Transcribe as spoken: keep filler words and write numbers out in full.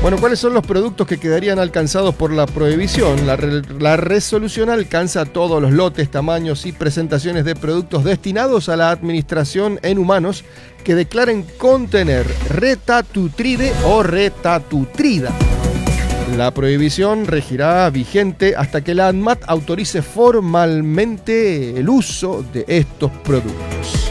Bueno, ¿cuáles son los productos que quedarían alcanzados por la prohibición? La, re la resolución alcanza todos los lotes, tamaños y presentaciones de productos destinados a la administración en humanos que declaren contener retatutride o retatutrida. La prohibición regirá vigente hasta que la ANMAT autorice formalmente el uso de estos productos.